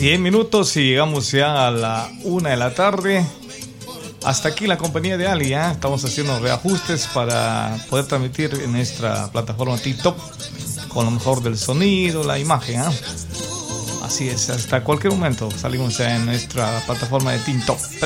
10 minutos y llegamos ya a la 1 de la tarde. Hasta aquí la compañía de Ali, ¿eh? Estamos haciendo reajustes para poder transmitir en nuestra plataforma TikTok con lo mejor del sonido, la imagen, ¿eh? Así es, hasta cualquier momento salimos ya en nuestra plataforma de TikTok.